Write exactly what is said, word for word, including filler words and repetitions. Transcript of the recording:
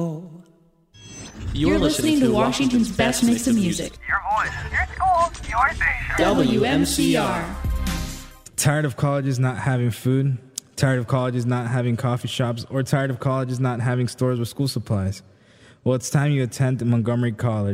You're listening to Washington's best mix of music. Your voice, your school, your station. W M C R. Tired of colleges not having food? Tired of colleges not having coffee shops? Or tired of colleges not having stores with school supplies? Well, it's time you attend Montgomery College.